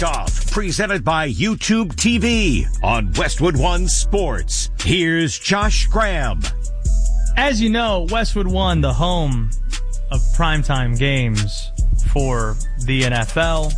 Kickoff, presented by YouTube TV on Westwood One Sports. Here's Josh Graham. As you know, Westwood One, the home of primetime games for the NFL.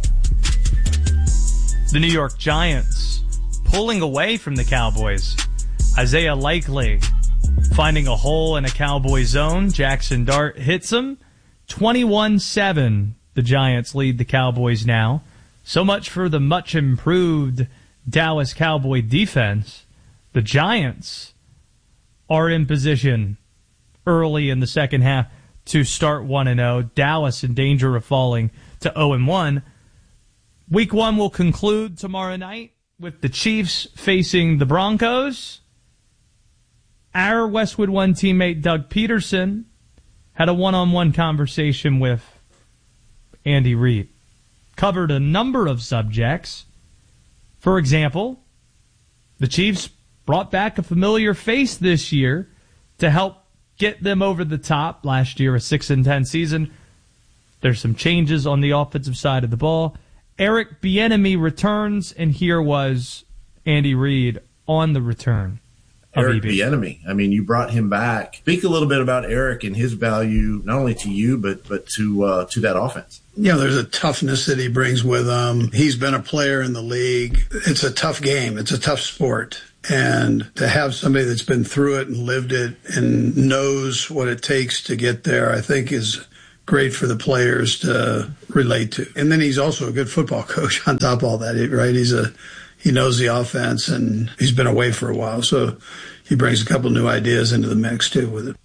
The New York Giants pulling away from the Cowboys. Isaiah Likely finding a hole in a Cowboy zone. Jackson Dart hits him. 21-7. The Giants lead the Cowboys now. So much for the much improved Dallas Cowboy defense. The Giants are in position early in the second half to start 1-0. Dallas in danger of falling to 0-1. Week 1 will conclude tomorrow night with the Chiefs facing the Broncos. Our Westwood One teammate Doug Peterson had a one-on-one conversation with Andy Reid. Covered a number of subjects. For example, the Chiefs brought back a familiar face this year to help get them over the top. Last year, a 6-10 season. There's some changes on the offensive side of the ball. Eric Bieniemy returns, and here was Andy Reid on the return. Eric Bieniemy. I mean, you brought him back. Speak a little bit about Eric and his value, not only to you, but to that offense. You know, there's a toughness that he brings with him. He's been a player in the league. It's a tough game. It's a tough sport. And to have somebody that's been through it and lived it and knows what it takes to get there, I think is great for the players to relate to. And then he's also a good football coach on top of all that, right? He knows the offense, and he's been away for a while, so he brings a couple new ideas into the mix, too, with it.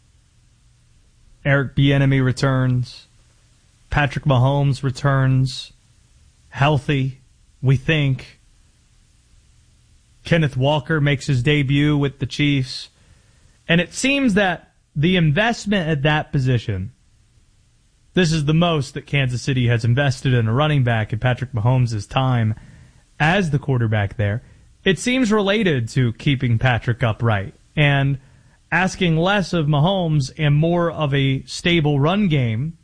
Eric Bieniemy returns. Patrick Mahomes returns. Healthy, we think. Kenneth Walker makes his debut with the Chiefs. And it seems that the investment at that position, this is the most that Kansas City has invested in a running back in Patrick Mahomes' time as the quarterback there. It seems related to keeping Patrick upright and asking less of Mahomes and more of a stable run game.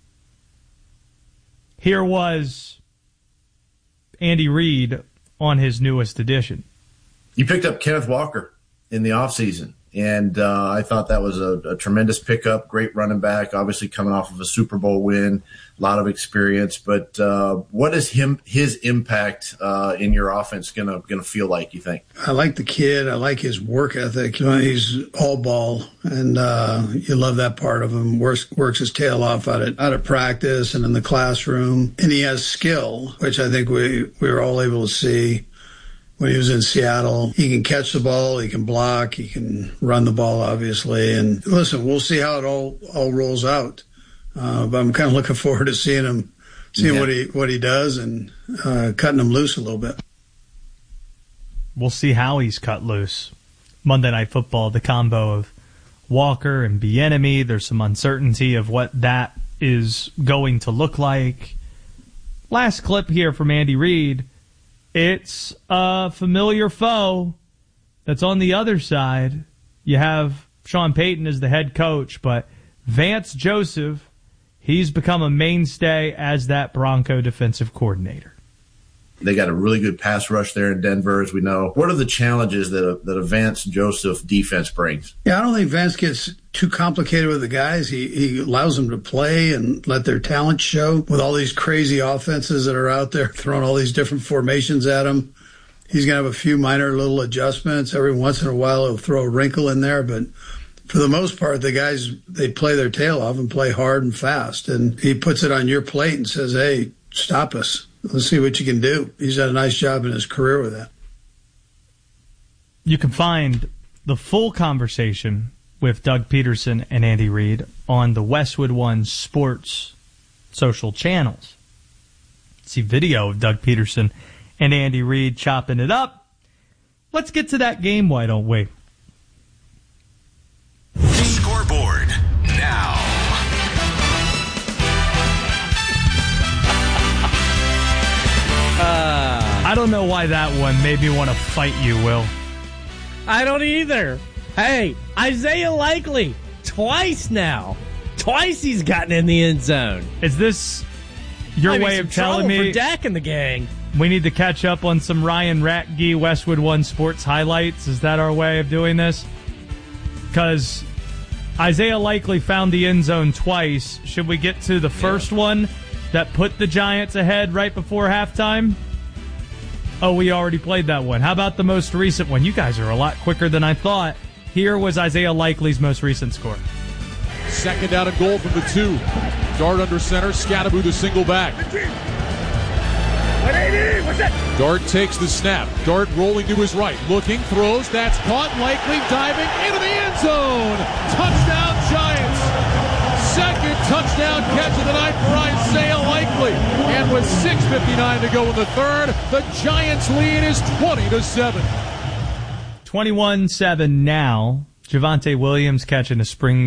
Here was Andy Reid on his newest edition. You picked up Kenneth Walker in the offseason, and I thought that was a tremendous pickup. Great running back, obviously coming off of a Super Bowl win, a lot of experience. But what is his impact in your offense gonna feel like, you think? I like the kid. I like his work ethic. You know, he's all ball, and you love that part of him. Works his tail off out of practice and in the classroom. And he has skill, which I think we were all able to see when he was in Seattle. He can catch the ball, he can block, he can run the ball, obviously. And listen, we'll see how it all rolls out. But I'm kind of looking forward to seeing what he does and cutting him loose a little bit. We'll see how he's cut loose. Monday Night Football, the combo of Walker and Bieniemy. There's some uncertainty of what that is going to look like. Last clip here from Andy Reid. It's a familiar foe that's on the other side. You have Sean Payton as the head coach, but Vance Joseph, he's become a mainstay as that Bronco defensive coordinator. They got a really good pass rush there in Denver, as we know. What are the challenges that a Vance Joseph defense brings? Yeah, I don't think Vance gets too complicated with the guys. He allows them to play and let their talent show with all these crazy offenses that are out there throwing all these different formations at him. He's going to have a few minor little adjustments. Every once in a while he'll throw a wrinkle in there, but for the most part, the guys, they play their tail off and play hard and fast. And he puts it on your plate and says, hey, stop us. Let's see what you can do. He's done a nice job in his career with that. You can find the full conversation with Doug Peterson and Andy Reid on the Westwood One Sports social channels. See video of Doug Peterson and Andy Reid chopping it up. Let's get to that game, why don't we? Scoreboard now. I don't know why that one made me want to fight you, Will. I don't either. Hey, Isaiah Likely, twice now. Twice he's gotten in the end zone. Is this your way of telling me for Dak and the gang. We need to catch up on some Ryan Ratke Westwood One Sports highlights. Is that our way of doing this? Because Isaiah Likely found the end zone twice. Should we get to the first one that put the Giants ahead right before halftime? Oh, we already played that one. How about the most recent one? You guys are a lot quicker than I thought. Here was Isaiah Likely's most recent score. Second down and goal from the 2. Dart under center. Scatterbo the single back. Dart takes the snap. Dart rolling to his right. Looking, throws. That's caught. Likely diving into the end zone. Touchdown Giants. Second touchdown catch of the night for Isaiah Likely. And with 6:59 to go in the third, the Giants lead is 20-7. 21-7 now. Javonte Williams catching a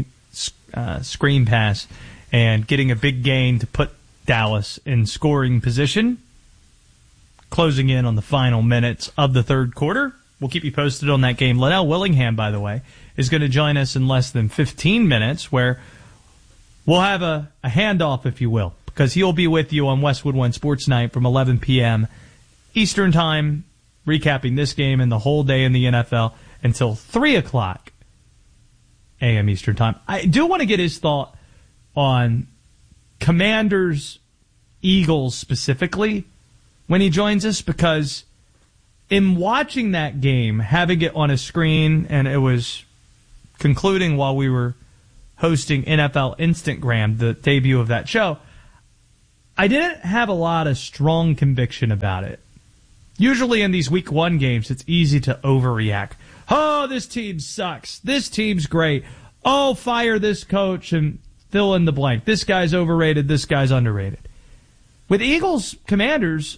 screen pass and getting a big gain to put Dallas in scoring position. Closing in on the final minutes of the third quarter. We'll keep you posted on that game. Linnell Willingham, by the way, is going to join us in less than 15 minutes where we'll have a handoff, if you will, because he'll be with you on Westwood One Sports Night from 11 p.m. Eastern Time, recapping this game and the whole day in the NFL until 3 o'clock a.m. Eastern Time. I do want to get his thought on Commanders, Eagles specifically when he joins us, because in watching that game, having it on a screen, and it was concluding while we were hosting NFL Instagram, the debut of that show, I didn't have a lot of strong conviction about it. Usually in these week 1 games, it's easy to overreact. Oh, this team sucks. This team's great. Oh, fire this coach and fill in the blank. This guy's overrated. This guy's underrated. With Eagles Commanders,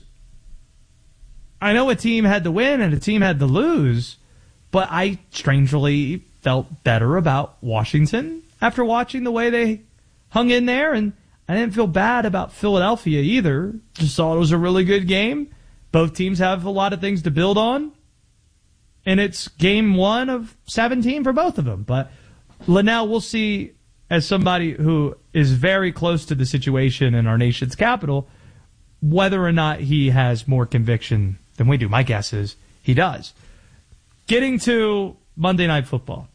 I know a team had to win and a team had to lose, but I strangely felt better about Washington after watching the way they hung in there, and I didn't feel bad about Philadelphia either. Just thought it was a really good game. Both teams have a lot of things to build on, and it's game 1 of 17 for both of them. But Linnell, we'll see, as somebody who is very close to the situation in our nation's capital, whether or not he has more conviction than we do. My guess is he does. Getting to Monday Night Football.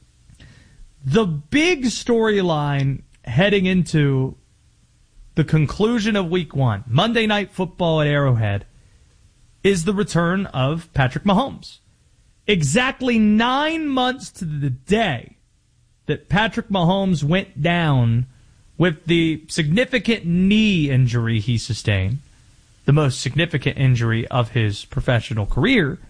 The big storyline heading into the conclusion of Week 1, Monday Night Football at Arrowhead, is the return of Patrick Mahomes. Exactly 9 months to the day that Patrick Mahomes went down with the significant knee injury he sustained, the most significant injury of his professional career.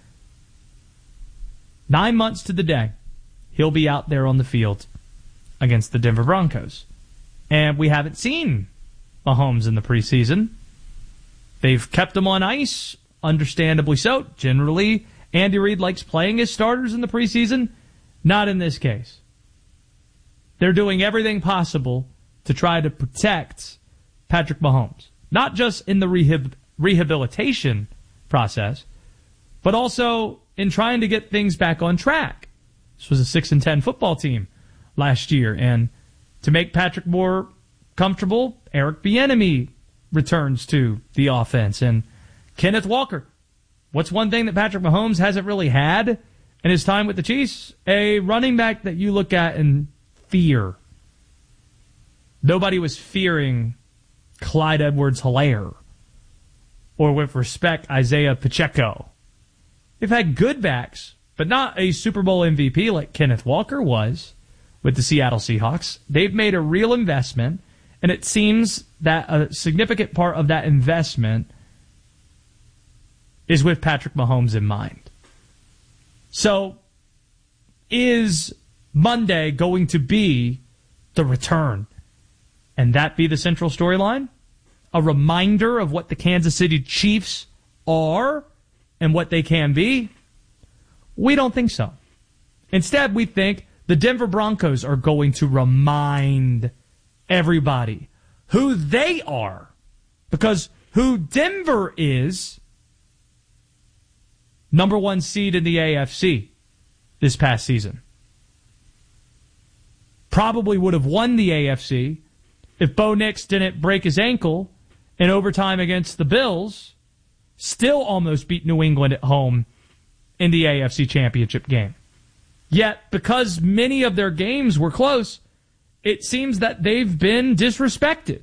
9 months to the day, he'll be out there on the field against the Denver Broncos. And we haven't seen Mahomes in the preseason. They've kept him on ice, understandably so. Generally, Andy Reid likes playing his starters in the preseason. Not in this case. They're doing everything possible to try to protect Patrick Mahomes. Not just in the rehabilitation process, but also in trying to get things back on track. This was a 6-10 football team last year, and to make Patrick more comfortable, Eric Bieniemy returns to the offense, and Kenneth Walker. What's one thing that Patrick Mahomes hasn't really had in his time with the Chiefs? A running back that you look at and fear. Nobody was fearing Clyde Edwards-Helaire, or with respect, Isaiah Pacheco. They've had good backs, but not a Super Bowl MVP like Kenneth Walker was with the Seattle Seahawks. They've made a real investment, and it seems that a significant part of that investment is with Patrick Mahomes in mind. So, is Monday going to be the return? And that be the central storyline? A reminder of what the Kansas City Chiefs are and what they can be? We don't think so. Instead, we think the Denver Broncos are going to remind everybody who they are. Because who Denver is, number 1 seed in the AFC this past season. Probably would have won the AFC if Bo Nix didn't break his ankle in overtime against the Bills, still almost beat New England at home in the AFC Championship game. Yet, because many of their games were close, it seems that they've been disrespected.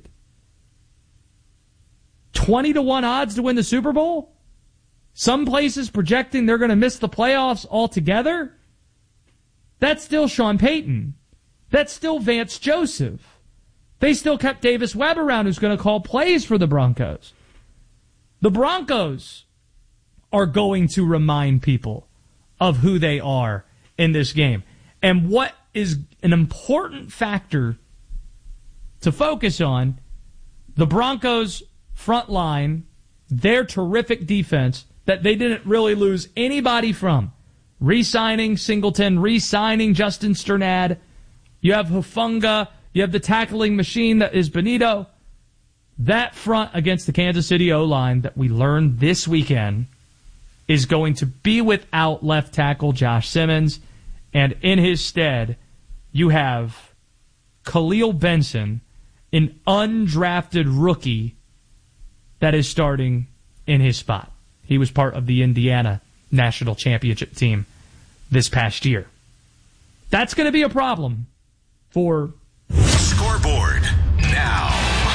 20-1 odds to win the Super Bowl? Some places projecting they're going to miss the playoffs altogether? That's still Sean Payton. That's still Vance Joseph. They still kept Davis Webb around, who's going to call plays for the Broncos. The Broncos are going to remind people of who they are in this game. And what is an important factor to focus on, the Broncos' front line, their terrific defense that they didn't really lose anybody from. Re-signing Singleton, re-signing Justin Sternad. You have Hufanga. You have the tackling machine that is Benito. That front against the Kansas City O-line that we learned this weekend is going to be without left tackle Josh Simmons. And in his stead, you have Khalil Benson, an undrafted rookie that is starting in his spot. He was part of the Indiana national championship team this past year. That's going to be a problem for Scoreboard now.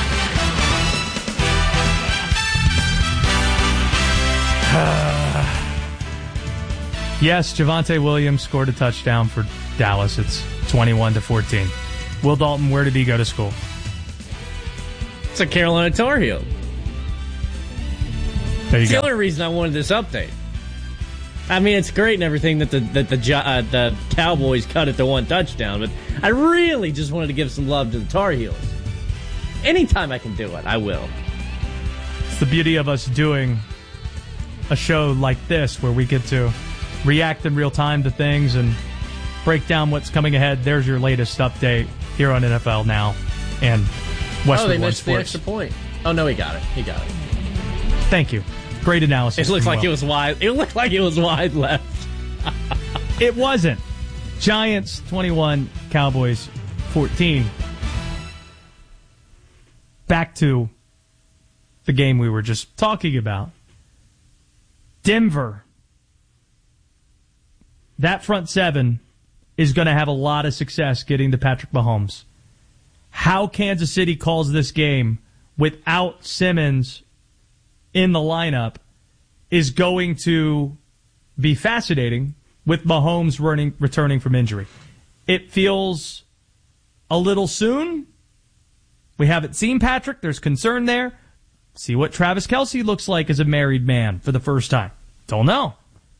Yes, Javonte Williams scored a touchdown for Dallas. It's 21-14. Will Dalton, where did he go to school? It's a Carolina Tar Heel. There you It's go. the only reason I wanted this update. I mean, it's great and everything that the Cowboys cut it to one touchdown, but I really just wanted to give some love to the Tar Heels. Anytime I can do it, I will. It's the beauty of us doing a show like this where we get to react in real time to things and break down what's coming ahead. There's your latest update here on NFL Now and Westwood they One missed the Sports. extra point. Oh, no, he got it. He got it. Thank you. Great analysis. It looked from like Will. it was wide. It looked like it was wide left. It wasn't. Giants 21, Cowboys 14. Back to the game we were just talking about. Denver. That front seven is going to have a lot of success getting to Patrick Mahomes. How Kansas City calls this game without Simmons in the lineup is going to be fascinating with Mahomes returning from injury. It feels a little soon. We haven't seen Patrick. There's concern there. See what Travis Kelce looks like as a married man for the first time. Don't know.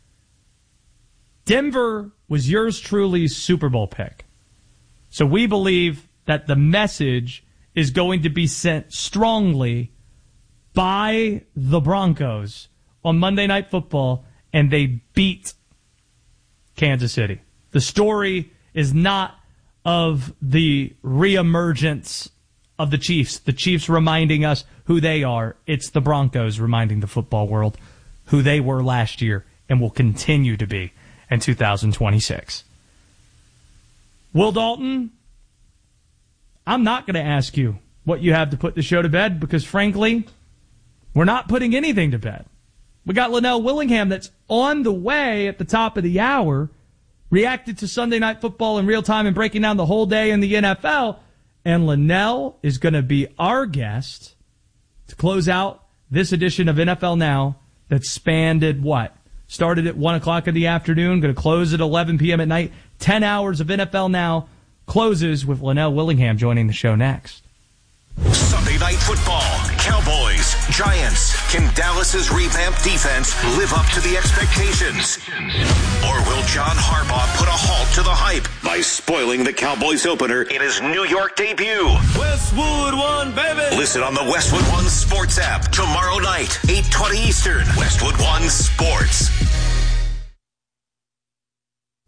Denver was yours truly's Super Bowl pick. So we believe that the message is going to be sent strongly by the Broncos on Monday Night Football, and they beat Kansas City. The story is not of the reemergence of the Chiefs reminding us who they are. It's the Broncos reminding the football world who they were last year and will continue to be in 2026. Will Dalton, I'm not going to ask you what you have to put the show to bed because, frankly, we're not putting anything to bed. We got Linnell Willingham that's on the way at the top of the hour, reacted to Sunday Night Football in real time and breaking down the whole day in the NFL. And Linnell is going to be our guest to close out this edition of NFL Now that spanned what? Started at 1 o'clock in the afternoon, going to close at 11 p.m. at night. 10 hours of NFL Now closes with Linnell Willingham joining the show next. Sunday Night Football. Cowboys, Giants. Can Dallas's revamped defense live up to the expectations? Or will John Harbaugh put a halt to the hype by spoiling the Cowboys opener in his New York debut? Westwood One, baby! Listen on the Westwood One Sports app tomorrow night, 8:20 Eastern. Westwood One Sports.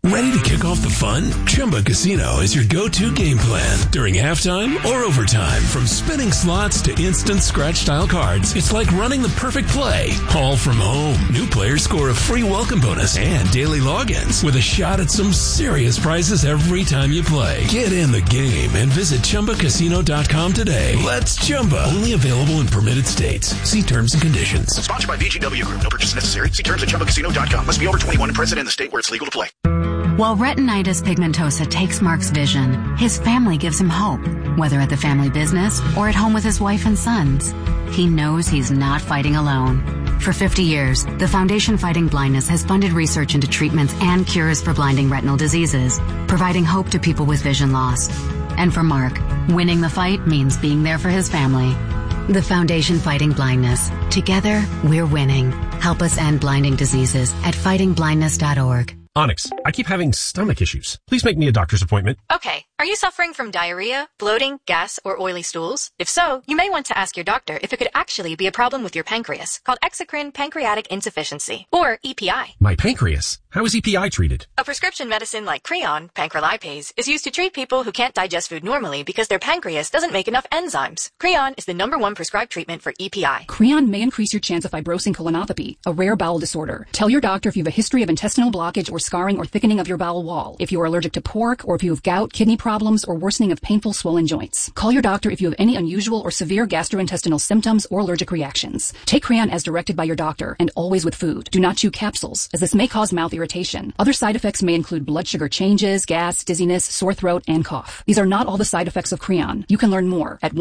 Ready to kick off the fun? Chumba Casino is your go-to game plan during halftime or overtime. From spinning slots to instant scratch-style cards, it's like running the perfect play, all from home. New players score a free welcome bonus and daily logins with a shot at some serious prizes every time you play. Get in the game and visit ChumbaCasino.com today. Let's Chumba. Only available in permitted states. See terms and conditions. Sponsored by VGW Group. No purchase necessary. See terms at ChumbaCasino.com. Must be over 21 and present in the state where it's legal to play. While retinitis pigmentosa takes Mark's vision, his family gives him hope, whether at the family business or at home with his wife and sons. He knows he's not fighting alone. For 50 years, the Foundation Fighting Blindness has funded research into treatments and cures for blinding retinal diseases, providing hope to people with vision loss. And for Mark, winning the fight means being there for his family. The Foundation Fighting Blindness. Together, we're winning. Help us end blinding diseases at fightingblindness.org. Onyx, I keep having stomach issues. Please make me a doctor's appointment. Okay. Are you suffering from diarrhea, bloating, gas, or oily stools? If so, you may want to ask your doctor if it could actually be a problem with your pancreas, called exocrine pancreatic insufficiency, or EPI. My pancreas? How is EPI treated? A prescription medicine like Creon, pancrelipase, is used to treat people who can't digest food normally because their pancreas doesn't make enough enzymes. Creon is the #1 prescribed treatment for EPI. Creon may increase your chance of fibrosing colonopathy, a rare bowel disorder. Tell your doctor if you have a history of intestinal blockage or scarring or thickening of your bowel wall, if you are allergic to pork, or if you have gout, kidney problems, or worsening of painful swollen joints. Call your doctor if you have any unusual or severe gastrointestinal symptoms or allergic reactions. Take Creon as directed by your doctor and always with food. Do not chew capsules, as this may cause mouth irritation. Other side effects may include blood sugar changes, gas, dizziness, sore throat, and cough. These are not all the side effects of Creon. You can learn more at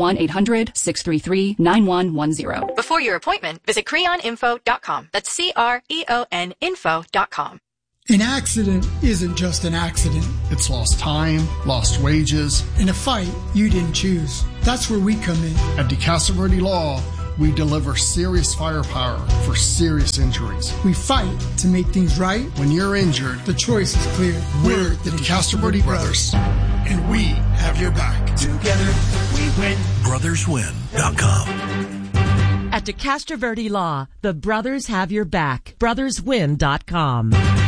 1-800-633-9110. Before your appointment, visit creoninfo.com. That's CREON info.com. An accident isn't just an accident. It's lost time, lost wages, and a fight you didn't choose. That's where we come in. At DeCastro Law, we deliver serious firepower for serious injuries. We fight to make things right. When you're injured, the choice is clear. We're the DeCastro Brothers, and we have your back. Together, we win. BrothersWin.com. At DeCastro Verde Law, the brothers have your back. BrothersWin.com.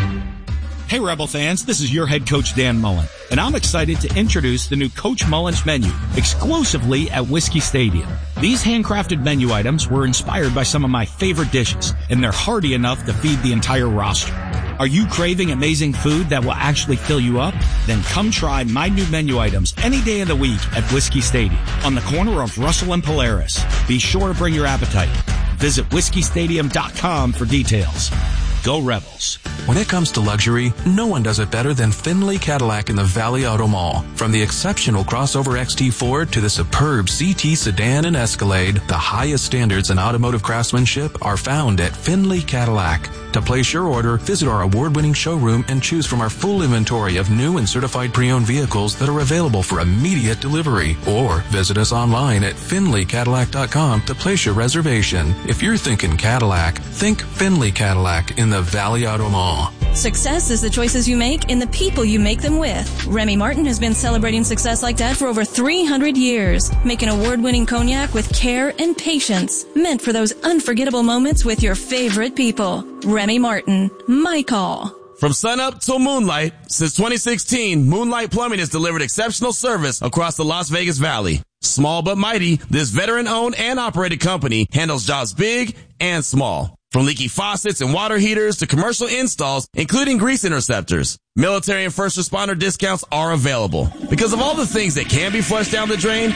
Hey Rebel fans, this is your head coach Dan Mullen, and I'm excited to introduce the new Coach Mullen's menu exclusively at Whiskey Stadium. These handcrafted menu items were inspired by some of my favorite dishes, and they're hearty enough to feed the entire roster. Are you craving amazing food that will actually fill you up? Then come try my new menu items any day of the week at Whiskey Stadium on the corner of Russell and Polaris. Be sure to bring your appetite. Visit whiskeystadium.com for details. Go Rebels. When it comes to luxury, no one does it better than Findlay Cadillac in the Valley Auto Mall. From the exceptional crossover XT4 to the superb CT sedan and Escalade, the highest standards in automotive craftsmanship are found at Findlay Cadillac. To place your order, visit our award-winning showroom and choose from our full inventory of new and certified pre-owned vehicles that are available for immediate delivery. Or visit us online at FindlayCadillac.com to place your reservation. If you're thinking Cadillac, think Findlay Cadillac in the Valley Auto Mall. Success is the choices you make and the people you make them with. Remy Martin has been celebrating success like that for over 300 years, making award-winning cognac with care and patience, meant for those unforgettable moments with your favorite people. Remy Martin, my call. From sunup till moonlight, since 2016, Moonlight Plumbing has delivered exceptional service across the Las Vegas Valley. Small but mighty, this veteran-owned and operated company handles jobs big and small. From leaky faucets and water heaters to commercial installs, including grease interceptors. Military and first responder discounts are available. Because of all the things that can be flushed down the drain,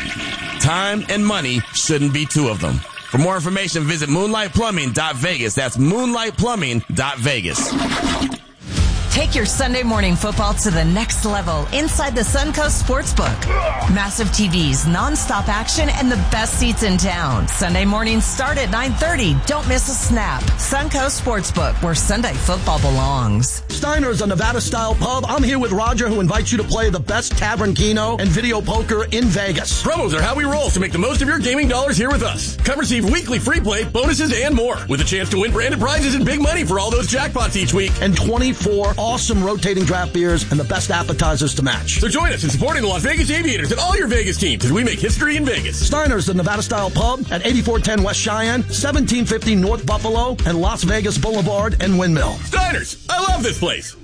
time and money shouldn't be two of them. For more information, visit moonlightplumbing.vegas. That's moonlightplumbing.vegas. Take your Sunday morning football to the next level inside the Suncoast Sportsbook. Massive TVs, nonstop action, and the best seats in town. Sunday mornings start at 9:30. Don't miss a snap. Suncoast Sportsbook, where Sunday football belongs. Steiner's a Nevada-style pub. I'm here with Roger, who invites you to play the best tavern keno and video poker in Vegas. Promos are how we roll, so make the most of your gaming dollars here with us. Come receive weekly free play, bonuses, and more, with a chance to win branded prizes and big money for all those jackpots each week. And 24 awesome rotating draft beers and the best appetizers to match. So join us in supporting the Las Vegas Aviators and all your Vegas teams as we make history in Vegas. Steiner's, the Nevada-style pub at 8410 West Cheyenne, 1750 North Buffalo, and Las Vegas Boulevard and Windmill. Steiner's, I love this place.